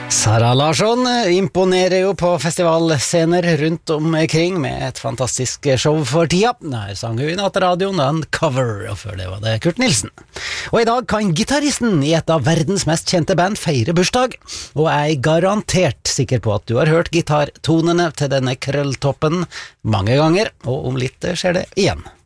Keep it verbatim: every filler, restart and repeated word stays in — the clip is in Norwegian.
Sara Larsson imponerer jo på festivalscener rundt omkring med et fantastisk show for tida. Her sang hun i nattradioen Uncover, og før det var det Kurt Nilsen. Og i dag kan gitaristen i et av verdens mest kjente band feire bursdag, og jeg er garantert sikker på at du har hørt gitartonene til denne krølltoppen mange ganger, og om litt skjer det igjen.